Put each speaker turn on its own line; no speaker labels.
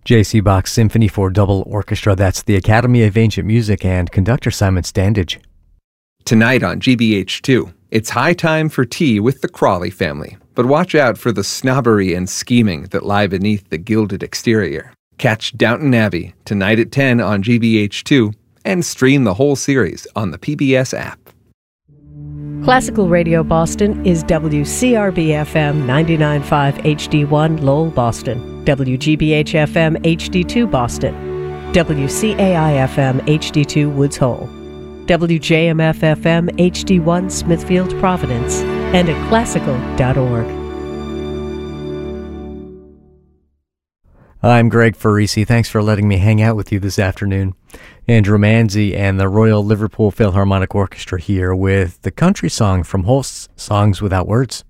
J.C. Bach's Symphony for Double Orchestra. That's the Academy of Ancient Music and conductor Simon Standage.
Tonight on GBH2, it's high time for tea with the Crawley family. But watch out for the snobbery and scheming that lie beneath the gilded exterior. Catch Downton Abbey tonight at 10 on GBH2 and stream the whole series on the PBS app.
Classical Radio Boston is WCRB-FM 99.5 HD1 Lowell, Boston, WGBH-FM HD2 Boston, WCAI-FM HD2 Woods Hole, WJMF-FM HD1 Smithfield, Providence, and at classical.org.
I'm Greg Farisi. Thanks for letting me hang out with you this afternoon. Andrew Manzi and the Royal Liverpool Philharmonic Orchestra here with the country song from Holst's Songs Without Words.